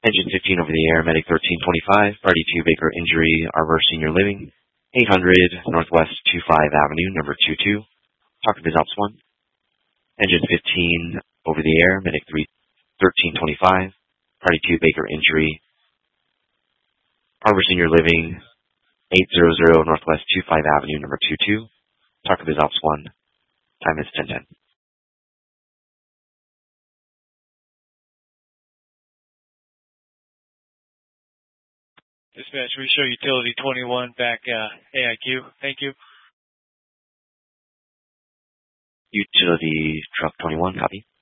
Engine 15 over the air, Medic 1325, Party 2 Baker Injury, Arbor Senior Living, 800 Northwest 25 Avenue, number 22. Talk to Biz Ops 1. Engine 15 over the air, Medic 1325, Party 2 Baker Injury, Arbor Senior Living, 800 Northwest 25 Avenue, number 22. Talk to Biz Ops 1. Time is 10:10. Dispatch, we show utility 21 back AIQ. Thank you. Utility truck 21, copy.